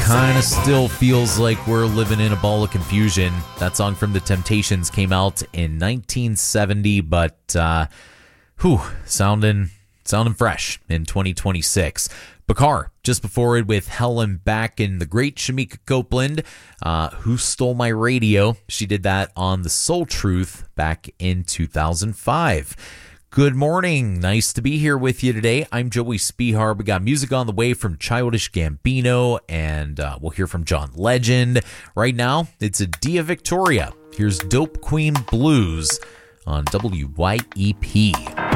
Kind of still feels like we're living in a ball of confusion. That song from The Temptations came out in 1970, but sounding fresh in 2026. Bakar, just before it with Helen Back and the great Shamika Copeland, Who Stole My Radio. She did that on The Soul Truth back in 2005. Good morning. Nice to be here with you today. I'm Joey Spihar. We got music on the way from Childish Gambino, and we'll hear from John Legend. Right now, it's a Dia Victoria. Here's Dope Queen Blues on WYEP.